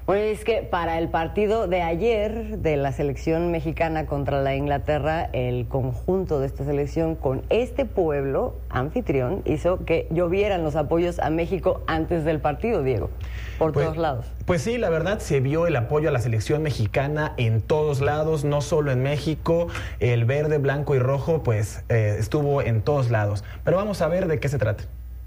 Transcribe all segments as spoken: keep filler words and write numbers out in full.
Bueno, es que para el partido de ayer de la selección mexicana contra la Inglaterra, el conjunto de esta selección con este pueblo anfitrión hizo que llovieran los apoyos a México antes del partido, Diego, por pues, todos lados. Pues sí, la verdad se vio el apoyo a la selección mexicana en todos lados, no solo en México. El verde, blanco y rojo pues eh, estuvo en todos lados. Pero vamos a ver de qué se trata.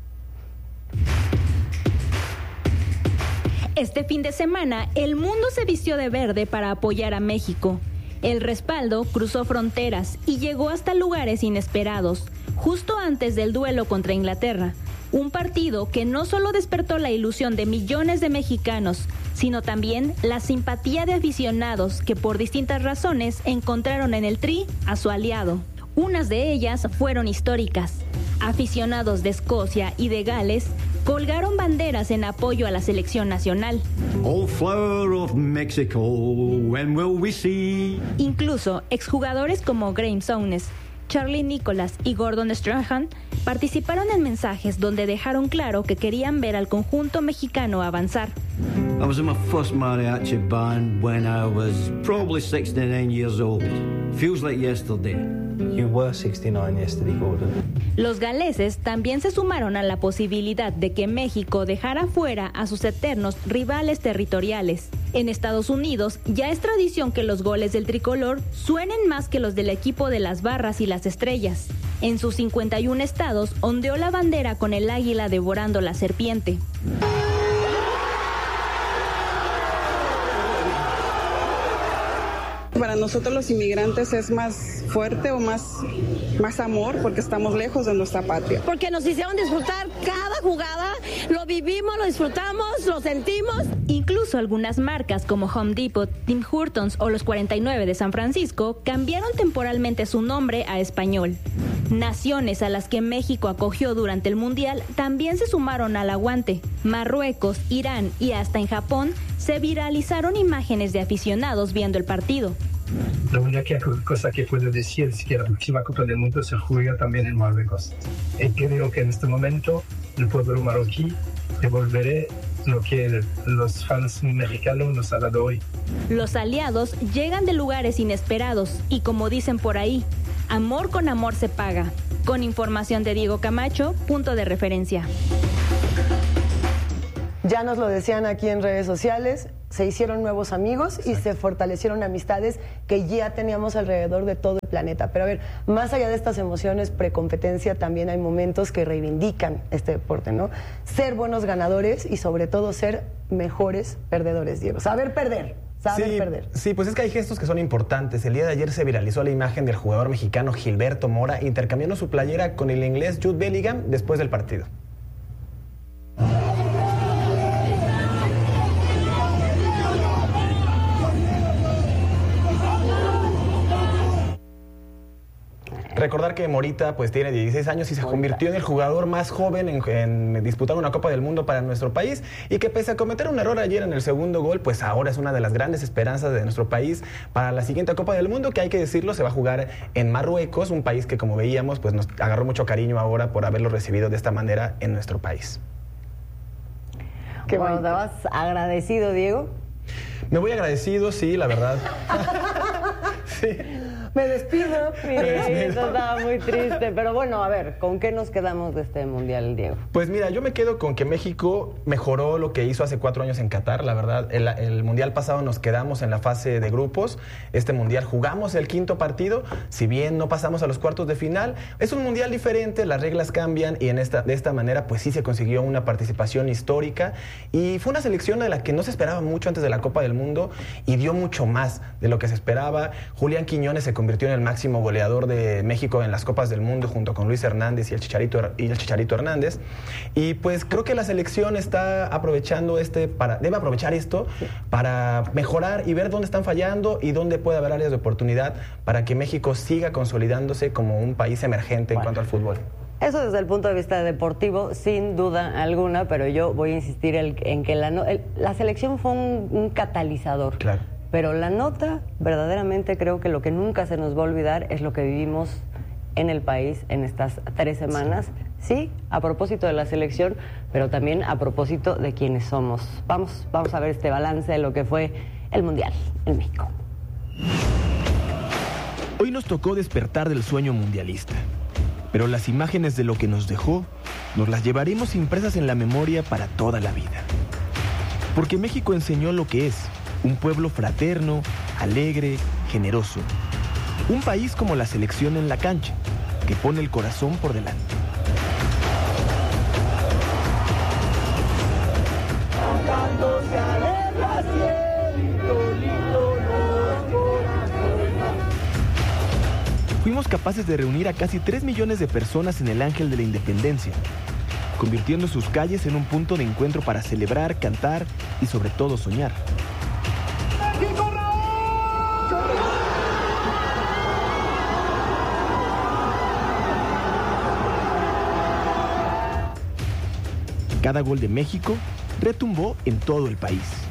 Este fin de semana, el mundo se vistió de verde para apoyar a México. El respaldo cruzó fronteras y llegó hasta lugares inesperados, justo antes del duelo contra Inglaterra. Un partido que no solo despertó la ilusión de millones de mexicanos, sino también la simpatía de aficionados que por distintas razones encontraron en el Tri a su aliado. Unas de ellas fueron históricas. Aficionados de Escocia y de Gales colgaron banderas en apoyo a la selección nacional. Oh, flower of Mexico, when will we see? Incluso exjugadores como Graeme Souness, Charlie Nicholas y Gordon Strachan participaron en mensajes donde dejaron claro que querían ver al conjunto mexicano avanzar. I was in my first mariachi band when I was probably sixty-nine years old. Feels like yesterday. You were sixty-nine yesterday, Gordon. Los galeses también se sumaron a la posibilidad de que México dejara fuera a sus eternos rivales territoriales. En Estados Unidos ya es tradición que los goles del tricolor suenen más que los del equipo de las barras y las estrellas. En sus cincuenta y un estados ondeó la bandera con el águila devorando la serpiente. Para nosotros los inmigrantes es más fuerte o más, más amor porque estamos lejos de nuestra patria. Porque nos hicieron disfrutar cada jugada, lo vivimos, lo disfrutamos, lo sentimos. Incluso algunas marcas como Home Depot, Tim Hortons o los cuarenta y nueve de San Francisco cambiaron temporalmente su nombre a español. Naciones a las que México acogió durante el Mundial también se sumaron al aguante. Marruecos, Irán y hasta en Japón se viralizaron imágenes de aficionados viendo el partido. La única cosa que puedo decir es que la próxima Copa del Mundo se juega también en Marruecos. Y creo que en este momento el pueblo marroquí devolverá lo que los fans mexicanos nos han dado hoy. Los aliados llegan de lugares inesperados y, como dicen por ahí, amor con amor se paga. Con información de Diego Camacho, punto de referencia. Ya nos lo decían aquí en redes sociales, se hicieron nuevos amigos. Exacto. Y se fortalecieron amistades que ya teníamos alrededor de todo el planeta. Pero a ver, más allá de estas emociones precompetencia, también hay momentos que reivindican este deporte, ¿no? Ser buenos ganadores y sobre todo ser mejores perdedores, Diego. Saber perder. Saber sí, perder. Sí, pues es que hay gestos que son importantes. El día de ayer se viralizó la imagen del jugador mexicano Gilberto Mora intercambiando su playera con el inglés Jude Bellingham después del partido. Recordar que Morita pues tiene dieciséis años y se convirtió en el jugador más joven en, en disputar una Copa del Mundo para nuestro país, y que pese a cometer un error ayer en el segundo gol, pues ahora es una de las grandes esperanzas de nuestro país para la siguiente Copa del Mundo, que hay que decirlo, se va a jugar en Marruecos, un país que, como veíamos, pues nos agarró mucho cariño ahora por haberlo recibido de esta manera en nuestro país. Qué bueno, ¿te vas agradecido, Diego? Me voy agradecido, sí, la verdad. Sí. Me despido, mi Dieguito, estaba muy triste. Pero bueno, a ver, ¿con qué nos quedamos de este Mundial, Diego? Pues mira, yo me quedo con que México mejoró lo que hizo hace cuatro años en Qatar, la verdad. El, el Mundial pasado nos quedamos en la fase de grupos. Este Mundial jugamos el quinto partido, si bien no pasamos a los cuartos de final. Es un Mundial diferente, las reglas cambian y en esta, de esta manera pues sí se consiguió una participación histórica. Y fue una selección de la que no se esperaba mucho antes de la Copa del Mundo y dio mucho más de lo que se esperaba. Julián Quiñones se convirtió en el máximo goleador de México en las Copas del Mundo junto con Luis Hernández y el Chicharito, y el Chicharito Hernández. Y pues creo que la selección está aprovechando este para, debe aprovechar esto para mejorar y ver dónde están fallando y dónde puede haber áreas de oportunidad para que México siga consolidándose como un país emergente bueno. en cuanto al fútbol. Eso desde el punto de vista deportivo, sin duda alguna, pero yo voy a insistir el, en que la, el, la selección fue un, un catalizador. Claro. Pero la nota, verdaderamente creo que lo que nunca se nos va a olvidar es lo que vivimos en el país en estas tres semanas. Sí, a propósito de la selección, pero también a propósito de quienes somos. Vamos, vamos a ver este balance de lo que fue el Mundial en México. Hoy nos tocó despertar del sueño mundialista, pero las imágenes de lo que nos dejó nos las llevaremos impresas en la memoria para toda la vida. Porque México enseñó lo que es un pueblo fraterno, alegre, generoso. Un país como la selección en la cancha, que pone el corazón por delante. Fuimos capaces de reunir a casi tres millones de personas en el Ángel de la Independencia, convirtiendo sus calles en un punto de encuentro para celebrar, cantar y sobre todo soñar. Cada gol de México retumbó en todo el país.